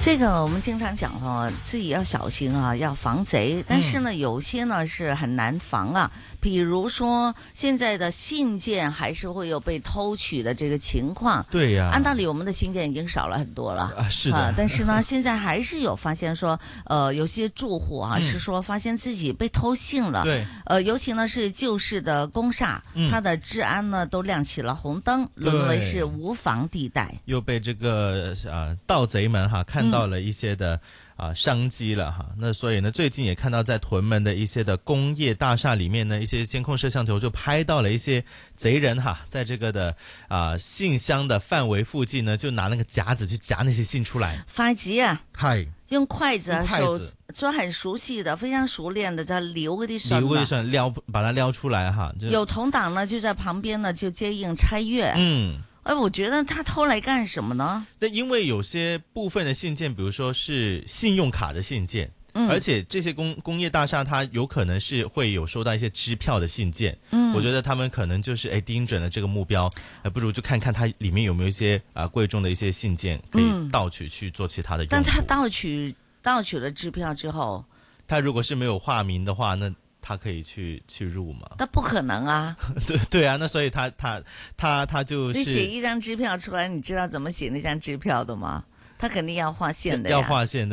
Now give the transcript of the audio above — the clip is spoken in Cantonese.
这个我们经常讲自己要小心啊，要防贼。但是呢，有些呢是很难防啊。比如说现在的信件还是会有被偷取的这个情况。 对呀， 按道理我们的信件已经少了很多了啊，是的。 但是呢，现在还是有发现说，有些住户啊是说发现自己被偷信了。 对。 尤其呢是旧式的公厦，它的治安呢都亮起了红灯，沦为是无防地带。 又被这个盗贼们看到了一些的商机了哈。那所以呢，最近也看到在屯门的一些的工业大厦里面呢，一些监控摄像头就拍到了一些贼人在这个的信箱的范围附近呢，就拿那个夹子去夹那些信出来。 快捷啊， 係用筷子手说很熟悉的，非常熟練的，就撩嗰啲信， 撩嗰啲信撩，把它撩出來哈。 有同黨呢就在旁邊呢就接應拆閱。我覺得他偷來幹什麼呢？ 因為有些部分的信件，比如說是信用卡的信件，而且這些工業大廈，它有可能是會有收到一些支票的信件。我覺得他們可能就是盯準了這個目標，不如就看看它裡面有沒有一些貴重的一些信件可以盜取去做其他的用途。 但他盜取了支票之後， 他如果是沒有化名的話，那他可以去入嗎？ 那不可能啊！ 對啊，那所以他就是你寫一張支票出來，你知道怎麼寫那張支票的嗎？他肯定要劃線的呀。 要劃線的。